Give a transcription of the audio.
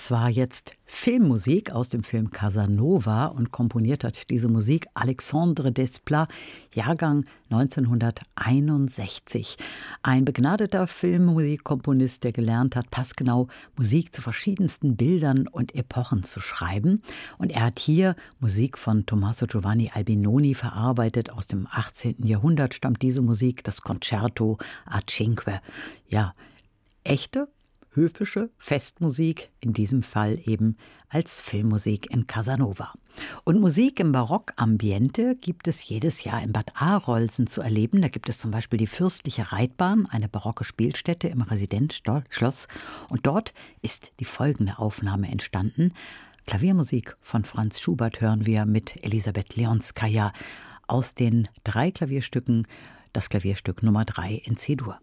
Das war jetzt Filmmusik aus dem Film Casanova und komponiert hat diese Musik Alexandre Desplat, Jahrgang 1961. Ein begnadeter Filmmusikkomponist, der gelernt hat, passgenau Musik zu verschiedensten Bildern und Epochen zu schreiben. Und er hat hier Musik von Tommaso Giovanni Albinoni verarbeitet. Aus dem 18. Jahrhundert stammt diese Musik, das Concerto a Cinque. Ja, echte höfische Festmusik, in diesem Fall eben als Filmmusik in Casanova. Und Musik im Barockambiente gibt es jedes Jahr in Bad Arolsen zu erleben. Da gibt es zum Beispiel die Fürstliche Reitbahn, eine barocke Spielstätte im Residenzschloss. Und dort ist die folgende Aufnahme entstanden. Klaviermusik von Franz Schubert hören wir mit Elisabeth Leonskaja aus den 3 Klavierstücken, das Klavierstück Nummer 3 in C-Dur.